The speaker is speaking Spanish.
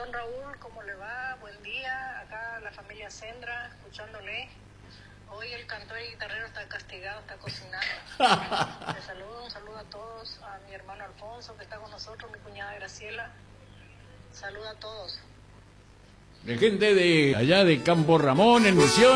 Don Raúl, ¿cómo le va? Buen día. Acá la familia Sendra, escuchándole. Hoy el cantor y guitarrero está castigado, está cocinando. Les saludo, un saludo a todos, a mi hermano Alfonso que está con nosotros, mi cuñada Graciela. Saludo a todos. De gente de allá de Campo Ramón, en Misión.